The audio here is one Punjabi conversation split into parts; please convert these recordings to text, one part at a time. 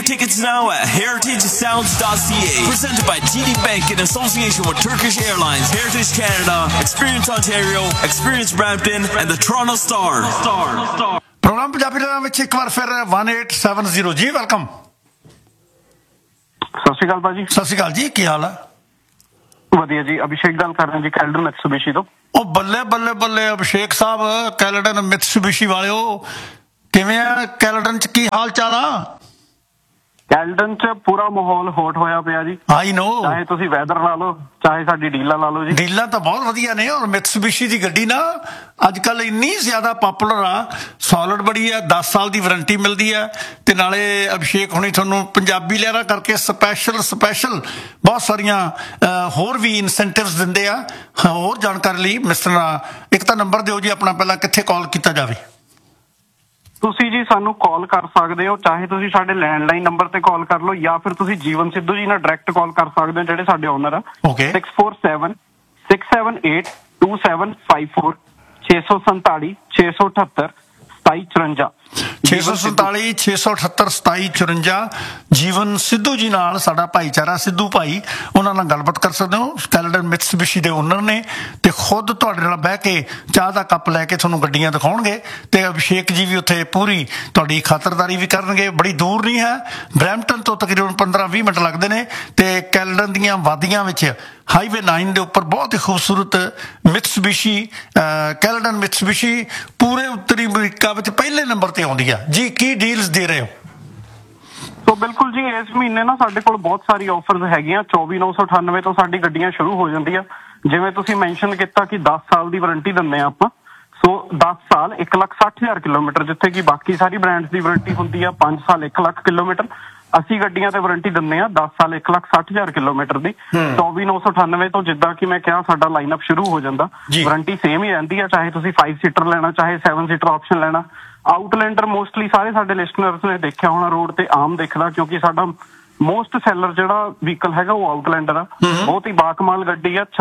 tickets now at heritagesounds.ca. Presented by TD Bank in association with Turkish Airlines, Heritage Canada, Experience Ontario, Experience Brampton, and the Toronto Star. Programme Punjabi ਦੇ ਵਿੱਚ ਇੱਕ ਵਾਰ ਫਿਰ 1870 ਜੀ ਵੈਲਕਮ। ਸਤਿ ਸ਼੍ਰੀ ਅਕਾਲ ਭਾਜੀ। ਸਤਿ ਸ਼੍ਰੀ ਅਕਾਲ ਜੀ, ਕੀ ਹਾਲ ਹੈ? ਵਧੀਆ ਜੀ, ਅਭਿਸ਼ੇਕ ਗੱਲ ਕਰ ਰਹੇ ਜੀ ਕੈਲਡਨ ਮਿਤਸੂਬਿਸ਼ੀ ਤੋਂ। ਉਹ ਬੱਲੇ ਬੱਲੇ ਬੱਲੇ ਅਭਿਸ਼ੇਕ ਸਾਹਿਬ, ਕੈਲਡਨ ਮਿਤਸੂਬਿਸ਼ੀ ਵਾਲਿਓ ਕਿਵੇਂ ਆ? ਕੈਲਡਨ ਚ ਕੀ ਹਾਲ ਚਾਲ ਆ? ਕੈਲਡਨ ਚ ਪੂਰਾ ਮਾਹੌਲ ਹੌਟ ਹੋਇਆ ਪਿਆ ਜੀ। ਆਈ ਨੋ, ਚਾਹੇ ਤੁਸੀਂ ਵੈਦਰ ਲਾ ਲਓ, ਚਾਹੇ ਸਾਡੀ ਡੀਲਾਂ ਲਾ ਲਓ ਜੀ। ਡੀਲਾਂ ਤਾਂ ਬਹੁਤ ਵਧੀਆ ਨੇ, ਔਰ ਮਿਤਸੂਬਿਸ਼ੀ ਦੀ ਗੱਡੀ ਨਾ ਅੱਜ ਕੱਲ ਇੰਨੀ ਜ਼ਿਆਦਾ ਪਾਪੂਲਰ ਆ, ਸੋਲਿਡ ਬੜੀ ਆ, 10 ਸਾਲ ਦੀ ਵਾਰੰਟੀ ਮਿਲਦੀ ਆ, ਤੇ ਨਾਲੇ ਅਭਿਸ਼ੇਕ ਹੁਣੀ ਤੁਹਾਨੂੰ ਪੰਜਾਬੀ ਲਹਿਰਾ ਕਰਕੇ ਸਪੈਸ਼ਲ ਬਹੁਤ ਸਾਰੀਆਂ ਹੋਰ ਵੀ ਇਨਸੈਂਟਿਵਸ ਦਿੰਦੇ ਆ। ਹੋਰ ਜਾਣਕਾਰੀ ਲਈ ਮਿਸਟਰ ਇੱਕ ਤਾਂ ਨੰਬਰ ਦਿਓ ਜੀ ਆਪਣਾ, ਪਹਿਲਾਂ ਕਿੱਥੇ ਕਾਲ ਕੀਤਾ ਜਾਵੇ? ਤੁਸੀਂ ਜੀ ਸਾਨੂੰ ਕਾਲ ਕਰ ਸਕਦੇ ਹੋ, ਚਾਹੇ ਤੁਸੀਂ ਸਾਡੇ ਲੈਂਡਲਾਈਨ ਨੰਬਰ ਤੇ ਕਾਲ ਕਰ ਲਓ ਜਾਂ ਫਿਰ ਤੁਸੀਂ ਜੀਵਨ ਸਿੱਧੂ ਜੀ ਨਾਲ ਡਾਇਰੈਕਟ ਕਾਲ ਕਰ ਸਕਦੇ ਹੋ, ਜਿਹੜੇ ਸਾਡੇ ਓਨਰ ਆ। 647 678 2754 647 678 2754 647 678 2754। ਜੀਵਨ ਸਿੱਧੂ ਜੀ ਨਾਲ ਸਾਡਾ ਭਾਈਚਾਰਾ, ਸਿੱਧੂ ਭਾਈ, ਉਹਨਾਂ ਨਾਲ ਗੱਲਬਾਤ ਕਰ ਸਕਦੇ ਹੋ। ਕੈਲਡਨ ਮਿਤਸੂਬਿਸ਼ੀ ਦੇ ਓਨਰ ਨੇ ਤੇ ਖੁਦ ਤੁਹਾਡੇ ਨਾਲ ਬਹਿ ਕੇ ਚਾਹ ਦਾ ਕੱਪ ਲੈ ਕੇ ਤੁਹਾਨੂੰ ਗੱਡੀਆਂ ਦਿਖਾਉਣਗੇ, ਤੇ ਅਭਿਸ਼ੇਕ ਜੀ ਵੀ ਉੱਥੇ ਪੂਰੀ ਤੁਹਾਡੀ ਖਾਤਰਦਾਰੀ ਵੀ ਕਰਨਗੇ। ਬੜੀ ਦੂਰ ਨਹੀਂ ਹੈ, ਬਰੈਂਪਟਨ ਤੋਂ ਤਕਰੀਬਨ 15-20 ਮਿੰਟ ਲੱਗਦੇ ਨੇ, ਤੇ ਕੈਲਡਨ ਦੀਆਂ ਵਾਦੀਆਂ ਵਿੱਚ ਹਾਈਵੇ 9 ਦੇ ਉੱਪਰ ਬਹੁਤ ਹੀ ਖੂਬਸੂਰਤ ਮਿਤਸੂਬਿਸ਼ੀ, ਕੈਲਡਨ ਮਿਤਸੂਬਿਸ਼ੀ ਪੂਰੇ ਉੱਤਰੀ ਅਮਰੀਕਾ ਵਿੱਚ ਪਹਿਲੇ ਨੰਬਰ ਤੇ ਆਉਂਦੀ ਆ ਜੀ। ਕੀ ਡੀਲਸ ਦੇ ਰਹੇ ਹੋ? ਸੋ ਬਿਲਕੁਲ ਜੀ, ਇਸ ਮਹੀਨੇ ਨਾ ਸਾਡੇ ਕੋਲ ਬਹੁਤ ਸਾਰੀ ਆਫਰਸ ਹੈਗੀਆਂ। 24,998 ਤੋਂ ਸਾਡੀ ਗੱਡੀਆਂ ਸ਼ੁਰੂ ਹੋ ਜਾਂਦੀਆਂ। ਜਿਵੇਂ ਤੁਸੀਂ ਮੈਂਸ਼ਨ ਕੀਤਾ ਕਿ 10 ਸਾਲ ਦੀ ਵਾਰੰਟੀ ਦਿੰਦੇ ਆ ਆਪਾਂ, ਸੋ 10 ਸਾਲ 1,60,000 ਕਿਲੋਮੀਟਰ, ਜਿੱਥੇ ਕਿ ਬਾਕੀ ਸਾਰੀ ਬ੍ਰਾਂਡਸ ਦੀ ਵਾਰੰਟੀ ਹੁੰਦੀ ਆ 5 ਸਾਲ 1 ਲੱਖ ਕਿਲੋਮੀਟਰ। ਅਸੀਂ ਗੱਡੀਆਂ ਤੇ ਵਾਰੰਟੀ ਦਿੰਦੇ ਆ 10 ਸਾਲ 1,60,000 ਕਿਲੋਮੀਟਰ ਦੀ। 24,998 ਤੋਂ ਜਿੱਦਾਂ ਕਿ ਮੈਂ ਕਿਹਾ ਸਾਡਾ ਲਾਈਨਅਪ ਸ਼ੁਰੂ ਹੋ ਜਾਂਦਾ। ਵਾਰੰਟੀ ਸੇਮ ਹੀ ਰਹਿੰਦੀ ਆ, ਚਾਹੇ ਤੁਸੀਂ 5 ਸੀਟਰ ਲੈਣਾ, ਚਾਹੇ 7 ਸੀਟਰ ਆਪਸ਼ਨ ਲੈਣਾ। ਆਊਟਲੈਂਡਰ ਮੋਸਟਲੀ ਸਾਰੇ ਸਾਡੇ ਲਿਸਨਰਸ ਨੇ ਦੇਖਿਆ ਹੋਣਾ, ਰੋਡ ਤੇ ਆਮ ਦਿਖਦਾ, ਕਿਉਂਕਿ ਸਾਡਾ ਮੋਸਟ ਸੈਲਰ ਜਿਹੜਾ ਵਹੀਕਲ ਹੈਗਾ ਉਹ ਆਊਟਲੈਂਡਰ ਆ। ਬਹੁਤ ਹੀ ਬਾਕਮਾਲ ਗੱਡੀ ਆ।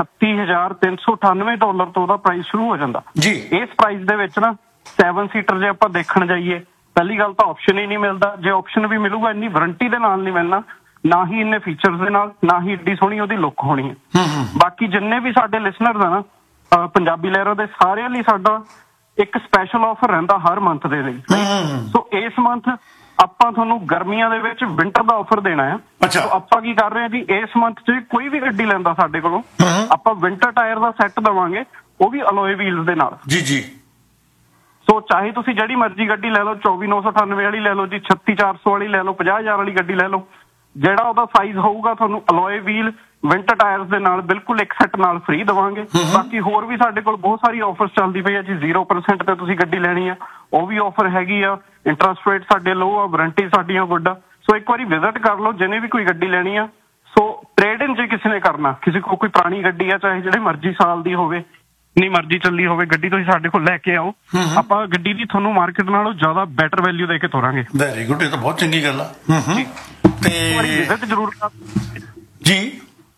$36,398 ਤੋਂ ਉਹਦਾ ਪ੍ਰਾਈਸ ਸ਼ੁਰੂ ਹੋ ਜਾਂਦਾ ਜੀ। ਇਸ ਪ੍ਰਾਈਸ ਦੇ ਵਿੱਚ ਨਾ 7 ਸੀਟਰ ਜੇ ਆਪਾਂ ਦੇਖਣ ਜਾਈਏ, ਪਹਿਲੀ ਗੱਲ ਤਾਂ ਆਪਸ਼ਨ ਹੀ ਨਹੀਂ ਮਿਲਦਾ। ਜੇ ਆਪਸ਼ਨ ਵੀ ਮਿਲੂਗਾ ਇੰਨੀ ਵਾਰੰਟੀ ਦੇ ਨਾਲ ਨਹੀਂ ਮਿਲਣਾ, ਨਾ ਹੀ ਇੰਨੇ ਫੀਚਰਸ ਦੇ ਨਾਲ, ਨਾ ਹੀ ਏਡੀ ਸੋਹਣੀ ਉਹਦੀ ਲੁੱਕ ਹੋਣੀ ਹੈ। ਬਾਕੀ ਜਿੰਨੇ ਵੀ ਸਾਡੇ ਲਿਸਨਰਸ ਆ ਨਾ ਪੰਜਾਬੀ ਲਹਿਰਾਂ ਦੇ, ਸਾਰਿਆਂ ਲਈ ਸਾਡਾ ਇੱਕ ਸਪੈਸ਼ਲ ਆਫਰ ਰਹਿੰਦਾ ਹਰ ਮੰਥ ਦੇ ਲਈ। ਸੋ ਇਸ ਮੰਥ ਆਪਾਂ ਤੁਹਾਨੂੰ ਗਰਮੀਆਂ ਦੇ ਵਿੱਚ ਵਿੰਟਰ ਦਾ ਆਫਰ ਦੇਣਾ ਆ। ਆਪਾਂ ਕੀ ਕਰ ਰਹੇ ਹਾਂ ਜੀ, ਇਸ ਮੰਥ 'ਚ ਕੋਈ ਵੀ ਗੱਡੀ ਲੈਂਦਾ ਸਾਡੇ ਕੋਲੋਂ ਆਪਾਂ ਵਿੰਟਰ ਟਾਇਰ ਦਾ ਸੈੱਟ ਦੇਵਾਂਗੇ, ਉਹ ਵੀ ਅਲੋਏ ਵੀਲਸ ਦੇ ਨਾਲ ਜੀ। ਸੋ ਚਾਹੇ ਤੁਸੀਂ ਜਿਹੜੀ ਮਰਜ਼ੀ ਗੱਡੀ ਲੈ ਲਓ, 24,998 ਵਾਲੀ ਲੈ ਲਓ ਜੀ, 36,400 ਵਾਲੀ ਲੈ ਲਓ, 50,000 ਵਾਲੀ ਗੱਡੀ ਲੈ ਲਓ, ਜਿਹੜਾ ਉਹਦਾ ਸਾਈਜ਼ ਹੋਊਗਾ ਤੁਹਾਨੂੰ ਅਲੋਏ ਵੀਲ ਵਿੰਟਰ ਟਾਇਰਸ ਦੇ ਨਾਲ ਬਿਲਕੁਲ ਇੱਕ ਸੈੱਟ ਨਾਲ ਫ੍ਰੀ ਦੇਵਾਂਗੇ। ਬਾਕੀ ਹੋਰ ਵੀ ਸਾਡੇ ਕੋਲ ਬਹੁਤ ਸਾਰੀ ਆਫਰਸ ਚੱਲਦੀ ਪਈ ਆ ਜੀ। 0% ਤੇ ਤੁਸੀਂ ਗੱਡੀ ਲੈਣੀ ਆ, ਉਹ ਵੀ ਆਫਰ ਹੈਗੀ ਆ। ਇੰਟਰਸਟ ਰੇਟ ਸਾਡੇ ਲੋ ਆ, ਵਾਰੰਟੀ ਸਾਡੀਆਂ ਗੁੱਡ ਆ। ਸੋ ਇੱਕ ਵਾਰੀ ਵਿਜ਼ਿਟ ਕਰ ਲਓ ਜਿਹਨੇ ਵੀ ਕੋਈ ਗੱਡੀ ਲੈਣੀ ਆ। ਸੋ ਟ੍ਰੇਡ ਇਨ ਜੇ ਕਿਸੇ ਨੇ ਕਰਨਾ, ਕਿਸੇ ਕੋਲ ਕੋਈ ਪੁਰਾਣੀ ਗੱਡੀ ਆ, ਚਾਹੇ ਜਿਹੜੇ ਮਰਜ਼ੀ ਸਾਲ ਦੀ ਹੋਵੇ, ਨਹੀਂ ਮਰਜ਼ੀ ਚੱਲੀ ਹੋਵੇ ਗੱਡੀ, ਤੁਸੀਂ ਸਾਡੇ ਕੋਲ ਲੈ ਕੇ ਆਓ। ਆਪਾਂ ਗੱਡੀ ਦੀ ਤੁਹਾਨੂੰ ਮਾਰਕੀਟ ਨਾਲੋਂ ਜ਼ਿਆਦਾ ਬੈਟਰ ਵੈਲਿਊ ਦੇ ਕੇ ਤੋਰਾਂਗੇ। ਵੈਰੀ ਗੁੱਡ, ਇਹ ਤਾਂ ਬਹੁਤ ਚੰਗੀ ਗੱਲ ਆ। ਤੇ ਵਿਜ਼ਿਟ ਜ਼ਰੂਰ ਜੀ।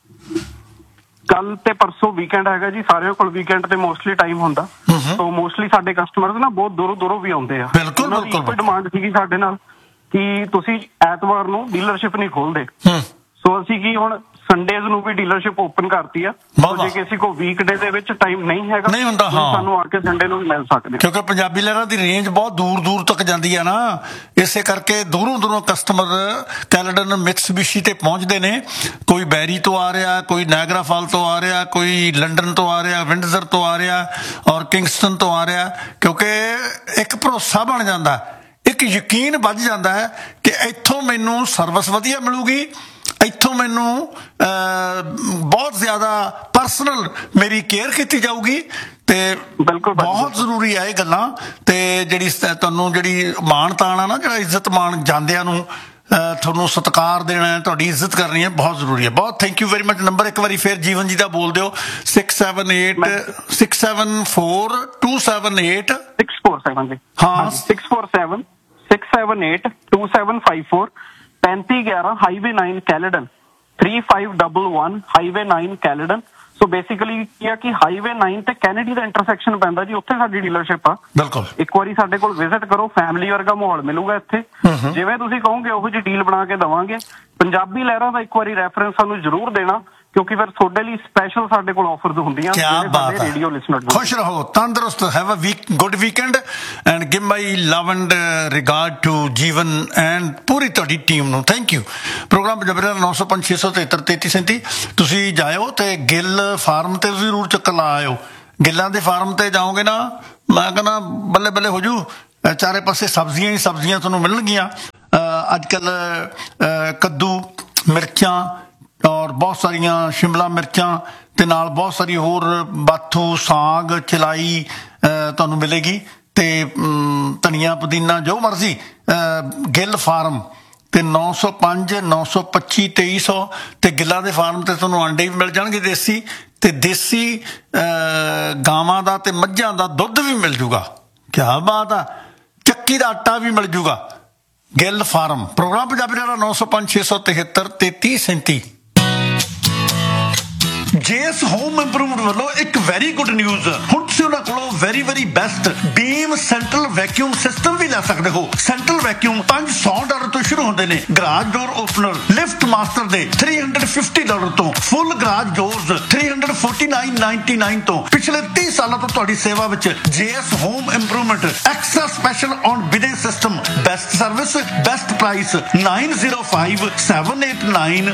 ਕੱਲ ਤੇ ਪਰਸੋਂ ਵੀਕਐਂਡ ਹੈਗਾ ਜੀ, ਸਾਰਿਆਂ ਕੋਲ ਵੀਕਐਂਡ ਤੇ ਮੋਸਟਲੀ ਟਾਈਮ ਹੁੰਦਾ। ਸੋ ਮੋਸਟਲੀ ਸਾਡੇ ਕਸਟਮਰਸ ਨਾ ਬਹੁਤ ਦੂਰੋਂ ਵੀ ਆਉਂਦੇ ਆ। ਕੋਈ ਡਿਮਾਂਡ ਸੀਗੀ ਸਾਡੇ ਨਾਲ ਕਿ ਤੁਸੀਂ ਐਤਵਾਰ ਨੂੰ ਡੀਲਰਸ਼ਿਪ ਨਹੀਂ ਖੋਲਦੇ, ਸੋ ਅਸੀਂ ਕੀ ਹੁਣ ਸੰਡੇਜ਼ ਨੂੰ ਵੀ ਡੀਲਰਸ਼ਿਪ ਓਪਨ ਕਰਤੀ ਆ। ਜੇ ਕਿਸੇ ਕੋ ਵੀਕਡੇ ਦੇ ਵਿੱਚ ਟਾਈਮ ਨਹੀਂ ਹੈਗਾ, ਨਹੀਂ ਹੁੰਦਾ, ਸਾਨੂੰ ਆ ਕੇ ਸੰਡੇ ਨੂੰ ਵੀ ਮਿਲ ਸਕਦੇ, ਕਿਉਂਕਿ ਪੰਜਾਬੀ ਲਹਿਰਾਂ ਦੀ ਰੇਂਜ ਬਹੁਤ ਦੂਰ ਤੱਕ ਜਾਂਦੀ ਆ ਨਾ, ਇਸੇ ਕਰਕੇ ਦੂਰੋਂ ਕਸਟਮਰ ਕੈਲਡਨ ਮਿਤਸੂਬਿਸ਼ੀ ਤੇ ਪਹੁੰਚਦੇ ਨੇ। ਕੋਈ ਬੈਰੀ ਤੋਂ ਆ ਰਿਹਾ, ਕੋਈ ਨਾਇਗਰਾ ਫਾਲ ਤੋਂ ਆ ਰਿਹਾ, ਕੋਈ ਲੰਡਨ ਤੋਂ ਆ ਰਿਹਾ, ਵਿੰਡਜ਼ਰ ਤੋਂ ਆ ਰਿਹਾ, ਔਰ ਕਿੰਗਸਟਨ ਤੋਂ ਆ ਰਿਹਾ, ਕਿਉਂਕਿ ਇੱਕ ਭਰੋਸਾ ਬਣ ਜਾਂਦਾ, ਇੱਕ ਯਕੀਨ ਵੱਧ ਜਾਂਦਾ ਹੈ ਕਿ ਇੱਥੋਂ ਮੈਨੂੰ ਸਰਵਿਸ ਵਧੀਆ ਮਿਲੂਗੀ, ਇੱਥੋਂ ਮੈਨੂੰ ਬਹੁਤ ਜ਼ਿਆਦਾ ਪਰਸਨਲ ਮੇਰੀ ਕੇਅਰ ਕੀਤੀ ਜਾਊਗੀ। ਤੇ ਬਹੁਤ ਜ਼ਰੂਰੀ ਹੈ ਇਹ ਗੱਲਾਂ। ਤੇ ਜਿਹੜੀ ਤੁਹਾਨੂੰ ਜਿਹੜੀ ਮਾਣ ਤਾਣ ਆ ਨਾ, ਜਿਹੜਾ ਇੱਜ਼ਤ ਮਾਣ ਜਾਂਦਿਆਂ ਨੂੰ ਤੁਹਾਨੂੰ ਸਤਿਕਾਰ ਦੇਣਾ, ਤੁਹਾਡੀ ਇੱਜ਼ਤ ਕਰਨੀ ਹੈ, ਬਹੁਤ ਜ਼ਰੂਰੀ ਹੈ। ਬਹੁਤ thank you very much. Number ਇੱਕ ਵਾਰੀ ਫਿਰ ਜੀਵਨ ਜੀ ਦਾ ਬੋਲ ਦਿਓ। 678 ਹਾਂ 647-678-2754 3511 highway 9 Caledon, 3511 highway 9 Caledon, so basically ਕੀ ਆ ਕਿ ਹਾਈਵੇ 9 ਤੇ ਕੈਨੇਡੀ ਦਾ ਇੰਟਰਸੈਕਸ਼ਨ ਪੈਂਦਾ ਜੀ, ਉੱਥੇ ਸਾਡੀ ਡੀਲਰਸ਼ਿਪ ਆ। ਬਿਲਕੁਲ, ਇੱਕ ਵਾਰੀ ਸਾਡੇ ਕੋਲ ਵਿਜ਼ਿਟ ਕਰੋ, ਫੈਮਿਲੀ ਵਰਗਾ ਮਾਹੌਲ ਮਿਲੂਗਾ ਇੱਥੇ। ਜਿਵੇਂ ਤੁਸੀਂ ਕਹੋਗੇ ਉਹੋ ਜਿਹੀ ਡੀਲ ਬਣਾ ਕੇ ਦੇਵਾਂਗੇ। ਪੰਜਾਬੀ ਲਹਿਰਾਂ ਦਾ ਇੱਕ ਵਾਰੀ ਰੈਫਰੈਂਸ ਸਾਨੂੰ ਜ਼ਰੂਰ ਦੇਣਾ, ਕਿਉਂਕਿ ਫਿਰ ਤੁਹਾਡੇ ਲਈ ਸਪੈਸ਼ਲ ਸਾਡੇ ਕੋਲ ਆਫਰਸ ਹੁੰਦੀਆਂ ਰੇਡੀਓ ਲਿਸਨਰ ਨੂੰ। ਖੁਸ਼ ਰਹੋ, ਤੰਦਰੁਸਤ, have a good weekend and give my love and regard to Jeevan and ਪੂਰੀ ਤੁਹਾਡੀ ਟੀਮ ਨੂੰ। Thank you. ਪ੍ਰੋਗਰਾਮ ਪੰਜਾਬੀ 905 673 3337। ਤੁਸੀਂ ਜਾਇਓ ਤੇ ਗਿੱਲ ਫਾਰਮ ਤੇ ਜ਼ਰੂਰ ਚੱਕਰ ਲਾ ਆਇਓ। ਗਿੱਲਾਂ ਦੇ ਫਾਰਮ ਤੇ ਜਾਓਗੇ ਨਾ, ਮੈਂ ਕਹਿੰਦਾ ਬੱਲੇ ਬੱਲੇ ਹੋ ਜੂ। ਚਾਰੇ ਪਾਸੇ ਸਬਜ਼ੀਆਂ ਹੀ ਸਬਜ਼ੀਆਂ ਤੁਹਾਨੂੰ ਮਿਲਣਗੀਆਂ। ਅੱਜ ਕੱਲ੍ਹ ਕੱਦੂ, ਮਿਰਚਾਂ ਔਰ ਬਹੁਤ ਸਾਰੀਆਂ ਸ਼ਿਮਲਾ ਮਿਰਚਾਂ ਤੇ ਨਾਲ ਬਹੁਤ ਸਾਰੀ ਹੋਰ ਬਾਥੂ, ਸਾਗ, ਚਲਾਈ ਤੁਹਾਨੂੰ ਮਿਲੇਗੀ ਤੇ ਧਨੀਆ, ਪੁਦੀਨਾ, ਜੋ ਮਰਜ਼ੀ। ਗਿੱਲ ਫਾਰਮ ਤੇ 905 925 2300 ਤੇ ਗਿੱਲਾਂ ਦੇ ਫਾਰਮ ਤੇ ਤੁਹਾਨੂੰ ਆਂਡੇ ਵੀ ਮਿਲ ਜਾਣਗੇ ਦੇਸੀ, ਤੇ ਦੇਸੀ ਗਾਵਾਂ ਦਾ ਤੇ ਮੱਝਾਂ ਦਾ ਦੁੱਧ ਵੀ ਮਿਲ ਜੂਗਾ। ਕਿਆ ਬਾਤ ਆ। ਚੱਕੀ ਦਾ ਆਟਾ ਵੀ ਮਿਲ ਜੂਗਾ। ਗਿੱਲ ਫਾਰਮ। ਪ੍ਰੋਗਰਾਮ ਪੰਜਾਬੀ ਦਾ 905 673 3337। ਜੇਐਸ ਹੋਮ ਇੰਪਰੂਵਮੈਂਟ ਵੱਲੋਂ ਇੱਕ ਵੈਰੀ ਗੁੱਡ ਨਿਊਜ਼। ਹੁਣ ਤੁਸੀਂ ਉਹਨਾਂ ਕੋਲੋਂ ਵੈਰੀ ਬੈਸਟ ਬੀਮ ਸੈਂਟਰਲ ਵੈਕਿਊਮ ਸਿਸਟਮ ਵੀ ਲੈ ਸਕਦੇ ਹੋ। ਸੈਂਟਰਲ ਵੈਕਿਊਮ $500 ਤੋਂ ਸ਼ੁਰੂ ਹੁੰਦੇ ਨੇ। ਗਰਾਜ ਡੋਰ ਓਪਨਰ ਲਿਫਟ ਮਾਸਟਰ ਦੇ $350 ਤੋਂ, ਫੁੱਲ ਗਰਾਜ ਡੋਰਸ $349.99 ਤੋਂ। ਪਿਛਲੇ 30 ਸਾਲਾਂ ਤੋਂ ਤੁਹਾਡੀ ਸੇਵਾ ਵਿੱਚ JS home improvement. Extra special on bidding system, best service, best price. 905789